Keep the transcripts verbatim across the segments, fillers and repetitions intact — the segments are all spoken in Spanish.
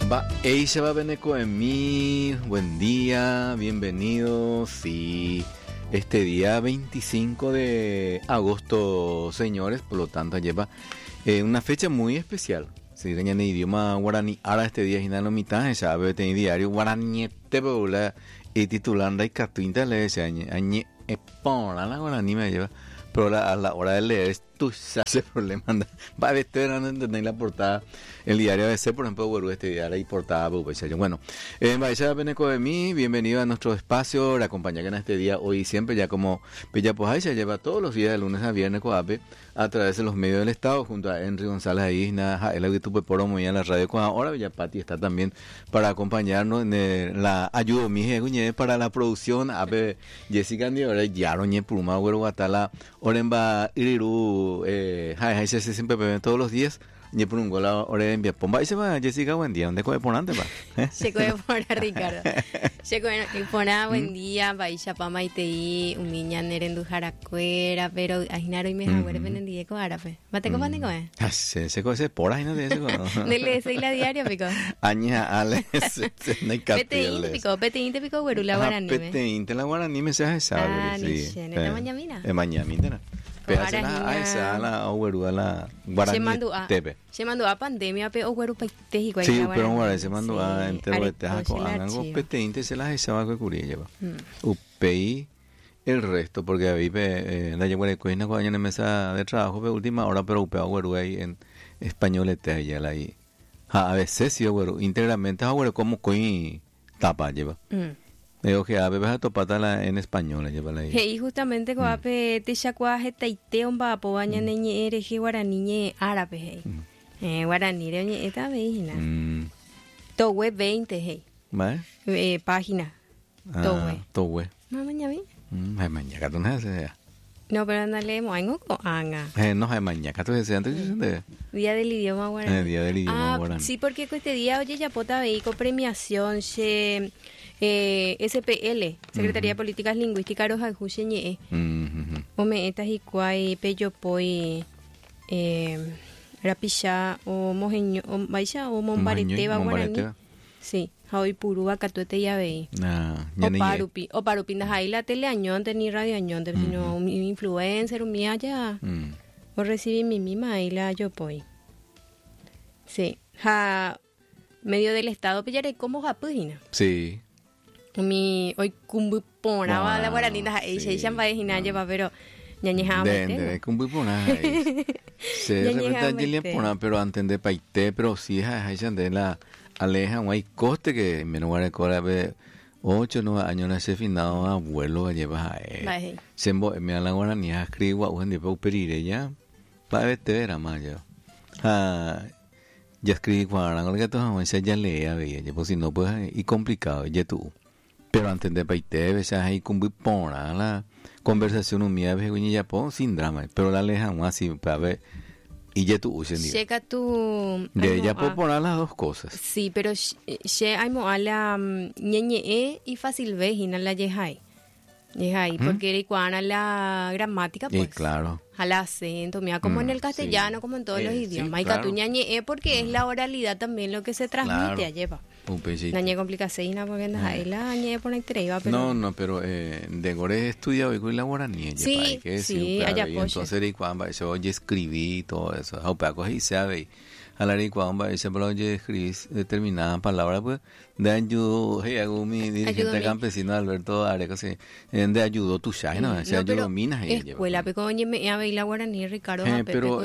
Va, Eisha va Beneco en mí, buen día, bienvenidos. Sí, este día veinticinco de agosto, señores, por lo tanto lleva eh, una fecha muy especial. Si en el idioma guaraní, ahora este día es la mitad, ya ve tener diario guaraní, te voy y titulando y cartuinta le decía, añe, epona la guaraní me lleva, pero a la hora de leer es tu ese problema, va a ver, no entender la portada. El diario A B C, por ejemplo, bueno, este diario y portada, pues, bueno, eh, Baisha Beneco de mí, bienvenido a nuestro espacio, la compañía que en este día, hoy y siempre, ya como Bella Pojaisha lleva todos los días de lunes a viernes, Coape, a través de los medios del Estado, junto a Henry González Isna, Jaela Guitupe Poromo y en la radio con ahora, Bella Pati está también para acompañarnos en el, la ayuda mi Guñé para la producción, Ape Jessica Andiora, Yaroñe Puma, Güero Guatala, Oremba Iriru, eh, Jaisha siempre ven todos los días. Ni por un gol ahora de enviar pomba y se va Jessica, buen día, ¿dónde coge por antes va? Se coge por Ricardo. Se coge por buen día, Baisha Pama y Tei, un niña nerendu jaracuera, pero Ainaro y me jaguere penendí con árabe. ¿Mate con pande coge? Ah, se se coge por ahí no de eso. Dele ese la diario pico. Aña ale, no hay capilla. Peteín pico, peteín te pico güero la guaraní. Peteín te la guaraní me se hace sabe. Ah, sí. ¿Es mañana? Es mañana. Pero a esa la ogueru a la guaraní tepe. Se mandó a pandemia pe ogueru paite y sí, pero guaraní se mandó a entero de teja con algo peteinte se las echaba que curía lleva. Upei el resto porque ahí pe la lleva de coina cuando en mesa de trabajo pe última hora pero upei ogueru ahí en español te ya la ahí. A veces sí ogueru íntegramente ogueru como coi tapa lleva. Digo que a veces a topata en español la lleva la ahí. Y justamente con ape te chacuaje taite un bapo baña neñe eres guaraní árabe hey. Eh guaraní de esta vez to web veinte hey. ¿Vale? Eh página. To web. To web. Mamá ya vi. Hay mañana tú no sé. No, pero no leemos algo con anga. Eh no hay mañana tú se antes de Día del idioma guaraní. Eh, día del idioma ah, guaraní. Sí, porque este día oye ya pota veico premiación se Eh, S P L, Secretaría uh-huh. de Políticas Lingüísticas Roja Jucheñe. Uh-huh. Ome estas y cuay peyo poi eh rapicha o mojeño o baisha o mombareteba guaraní. Sí, hoy purúa catuete ya ve. Ah, o parupi, o parupi na ahí la tele añón ni radio añón, uh-huh. sino un influencer un mía ya. Uh-huh. O recibí mi misma ahí la yo poi. Sí, ja medio del estado pillaré como japudina. Sí. Mi hoy cumbupona va la guaranina e se llama hina lleva pero ñañeja de de cumbupona se repita Gillian pona pero antes de paite pero si ha ha de la aleja un hay coste que menos guarda cora be ocho nueve años na se finado abuelo lleva eh se me la guaranía escribo a un de perire ya va a ver más ya ah ya escribí cuando que todo se ya lea veía pues si no pues y complicado ya tú. Pero antes de paite, veces hay cumbi pona la conversación mía veces guiña ya pon sin drama, pero la lejamos así para ver y ya tú usen día. Checa tu de ella puedo poner las dos cosas. Sí, pero she hay mo a la ñeñe e y fácil vejina la yehai. Yehai, porque era iguana la gramática pues. Y claro. Al acento, mira, como mm, en el castellano, sí. Como en todos eh, los idiomas. Sí, claro. Y catuñañe e porque mm. es la oralidad también lo que se transmite claro. A lleva. Un pesito. La ñe complicaseina porque no hay la ñe por la pero no no pero eh, de gore he estudiado y con la guaraní sí que sí allá pues entonces y cuando eso oye escribí todo eso a poco y sabe a la y cuando ese pero oye escribí determinada palabra pues de ayudo hey hago mi dirigente campesino Alberto Areco sí de ayudo tu shine no se ayudó minas y escuela pero oye me a ver la guaraní Ricardo pero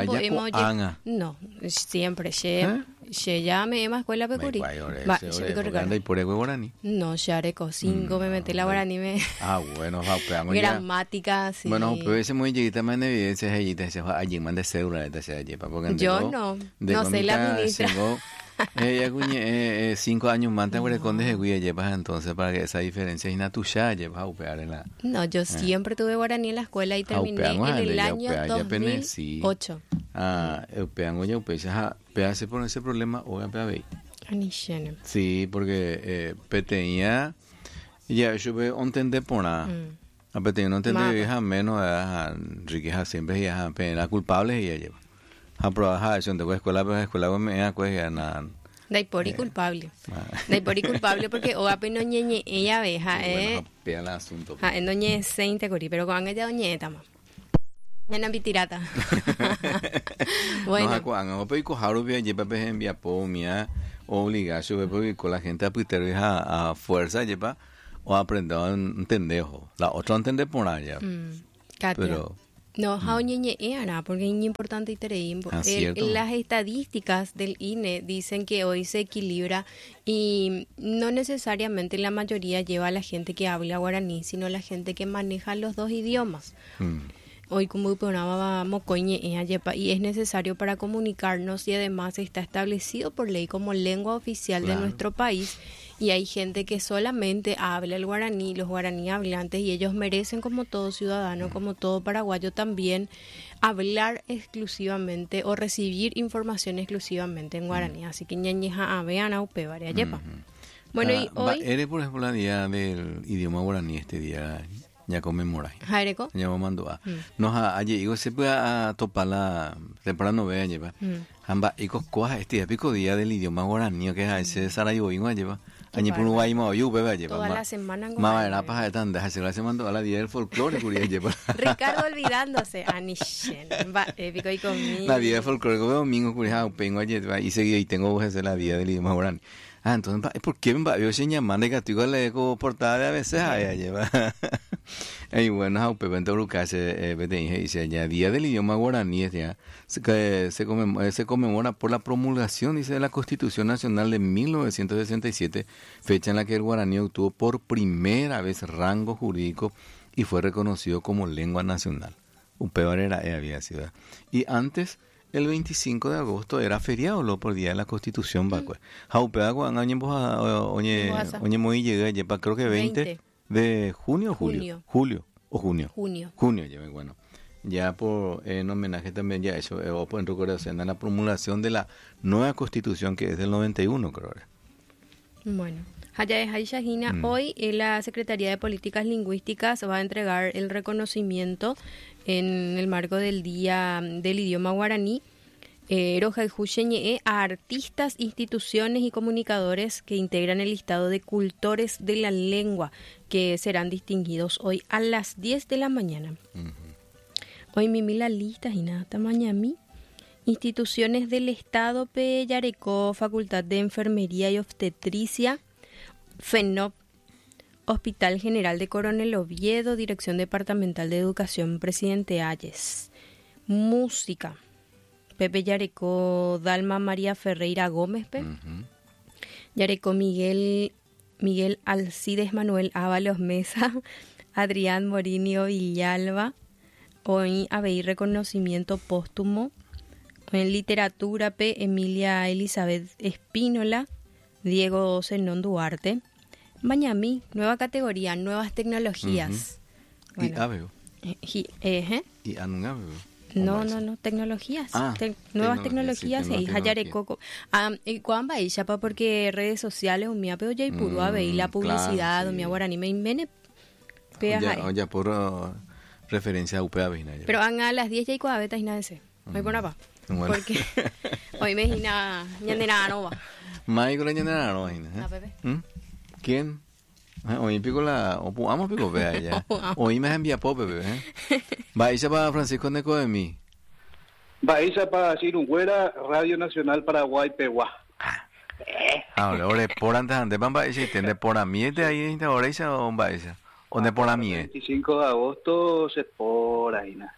allá no siempre che se llame más escuela pecurí va se y por el guaraní no shareco cinco me metí la guaraní me ah bueno va peamos gramática sí bueno pero ese muy lleguita más de evidencia allí te se allí manda cédula de ese allí porque yo no no sé la ministra ella cuñe cinco años más te conde de guía llevas entonces para que esa diferencia es natural llevas a upear en la no yo siempre tuve guaraní en la escuela y terminé en el año dos mil ocho ah upean oye upea pease por ese problema o upea ve sí porque eh peteña ya yo veo entender por nada a peteña no entender vieja menos a riqueza siempre ya pena culpable y ella lleva a probar eso de escuela pues escuela me a pues nada Dai por y culpable. Dai por y culpable porque o apenas ñeñe ella abeja, eh. Pea el asunto. Ah, en doñe seinte cori, pero con ella doñe tama. Nena bitirata. Bueno. No, cuando pe ko haru be lleva pe envía po mía obligación be porque con la gente a piter a, a fuerza lleva o aprender a entender, la otra entender por allá. Mm, Katia. Pero no, how ñeñe era, porque es importante y ah, las estadísticas del I N E dicen que hoy se equilibra y no necesariamente la mayoría lleva a la gente que habla guaraní, sino la gente que maneja los dos idiomas. Mm. Hoy como programa mocoñe y es necesario para comunicarnos y además está establecido por ley como lengua oficial claro. de nuestro país. Y hay gente que solamente habla el guaraní, los guaraní hablantes, y ellos merecen, como todo ciudadano, como todo paraguayo también, hablar exclusivamente o recibir información exclusivamente en guaraní. Así que ñañeja a vean a upe varia yepa. Bueno, y hoy... ¿Eres, por ejemplo, el día del idioma guaraní este día? Ya conmemoráis. ¿Jareco? Ya me mandó a. Nos ha llegado se puede a topar la temprano vea lleva. Amba y coscoa este día pico día del idioma guaraní que es ese Sarajevo inga lleva. Añi por un guay mo yo beba lleva. Toda la semana en guaraní. Mamá era paja de tan deja se la semana a la día del folclore curia lleva. Ricardo olvidándose anishen. Va épico y conmigo. La día del folclore domingo curia pengo lleva y seguí y tengo que hacer la día del idioma guaraní. Ah, entonces, ¿por qué me va yo sin llamar negativo le eco portada a veces allá lleva? Y bueno, a Pepe Bruca se dice ya día del idioma guaraní ya se se conmemora, se conmemora por la promulgación dice de la Constitución Nacional de mil novecientos sesenta y siete, fecha en la que el guaraní obtuvo por primera vez rango jurídico y fue reconocido como lengua nacional. Upebar era había sido. Y antes el veinticinco de agosto era feriado lo por día de la Constitución vacua. Haupea cuando año oñe oñe muy llega ya creo que veinte de junio o julio. Julio o junio. Junio. Junio ya bueno. Ya por en homenaje también ya eso o por en recordación a la promulgación de la nueva Constitución que es del noventa y uno creo. Bueno, allá es Aisha Gina. Mm. Hoy eh, la Secretaría de Políticas Lingüísticas va a entregar el reconocimiento en el marco del Día del Idioma Guaraní eh, Roja y Jucheñe a artistas, instituciones y comunicadores que integran el listado de cultores de la lengua que serán distinguidos hoy a las diez de la mañana. Uh-huh. Hoy mimi la lista y nada tamaña mí. Instituciones del Estado Peyarecó, Facultad de Enfermería y Obstetricia, FENOP, Hospital General de Coronel Oviedo, Dirección Departamental de Educación Presidente Ayes. Música, Pepe Yarecó, Dalma María Ferreira Gómez, Pe. Uh-huh. Yarecó Miguel, Miguel Alcides Manuel Ábalos Mesa, Adrián Morinio Villalba. Hoy habéis reconocimiento póstumo. En literatura, P. Emilia Elizabeth Espínola, Diego Zenón Duarte. Mañami, nueva categoría, nuevas tecnologías. Uh-huh. Bueno, y Aveo. Eh, eh, y Anungaveo. No, no, no, tecnologías. Ah, Te- nuevas tecnologías. Sí, Y Hayare Coco. Y cuando va chapa porque redes sociales, un mía pero ya y puro ave y la publicidad, un mía guaraní me invene. Ya, ya por uh, referencia a U P A Vina. Pero van a las diez ya y cuadra y nada de ese. Voy por apa. Bueno. Porque hoy me imagina ñandera no va. Michael la ñandera no va. ¿Quién? Hoy pico la, o vamos pico vea ya. Hoy me envía pope bebé. Baiza para Francisco Neco de mí. Baiza para Cirungüera, Radio Nacional Paraguay Peguá. Ahora, ahora por antes antes van baiza y tiende por a mí de ahí esta hora esa o baiza. ¿Dónde por a mí? veinticinco de agosto se por ahí na.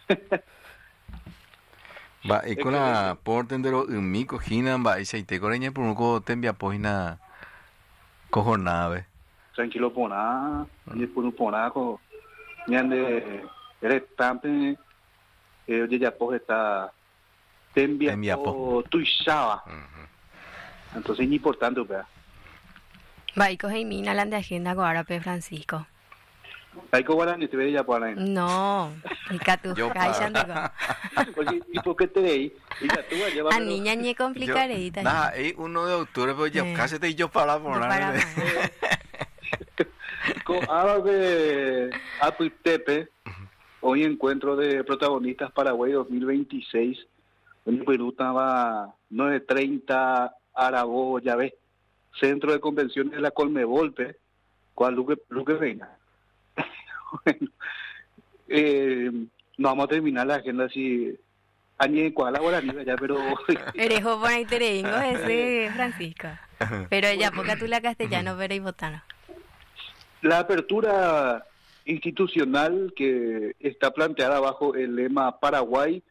Va y con la por tendero un mi cojina baiza y te coreña por un co te envía página cojo nave. Tranquilo por nada, ni por un por nada co ñande eres tampe eh oye ya pues está te envía po tu chava. Entonces es importante, ¿verdad? Va y coge mi na la de agenda ahora pe Francisco. Hay que guardar ni te veía por ahí. No, y catu, cállate. Oye, ¿y por qué te veí? Y ya tú llevas a niña ni complicareita. Nada, es uno de octubre, pues ya casi te yo para por nada. Con Ave Apuitepe, hoy encuentro de protagonistas Paraguay dos mil veintiséis, donde Perú estaba nueve treinta Aragó, ya ves, Centro de Convenciones de la Colmevolpe, cual Luque, Luque Reina. Bueno, eh, no vamos a terminar la agenda así, añe cual ahora ni ya, pero... Eres joven y tereingo ese, Francisco. Pero ya, poca tú la castellano, pero y botano. La apertura institucional que está planteada bajo el lema Paraguay